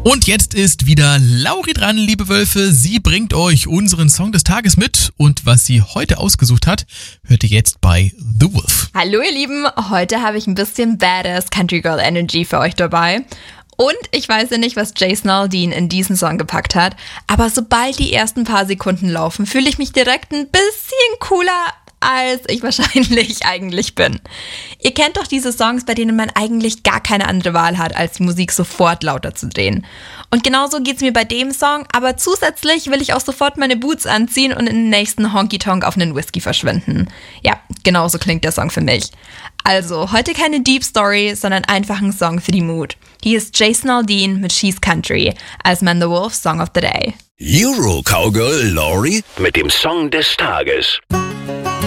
Und jetzt ist wieder Lauri dran, liebe Wölfe. Sie bringt euch unseren Song des Tages mit. Und was sie heute ausgesucht hat, hört ihr jetzt bei The Wolf. Hallo ihr Lieben, heute habe ich ein bisschen Badass Country Girl Energy für euch dabei. Und ich weiß ja nicht, was Jason Aldean in diesen Song gepackt hat, aber sobald die ersten paar Sekunden laufen, fühle ich mich direkt ein bisschen cooler, als ich wahrscheinlich eigentlich bin. Ihr kennt doch diese Songs, bei denen man eigentlich gar keine andere Wahl hat, als die Musik sofort lauter zu drehen. Und genauso geht's mir bei dem Song, aber zusätzlich will ich auch sofort meine Boots anziehen und in den nächsten Honky-Tonk auf einen Whisky verschwinden. Ja, genauso klingt der Song für mich. Also, heute keine Deep Story, sondern einfach ein Song für die Mood. Hier ist Jason Aldean mit She's Country als Man the Wolf Song of the Day. Euro Cowgirl Lauri mit dem Song des Tages.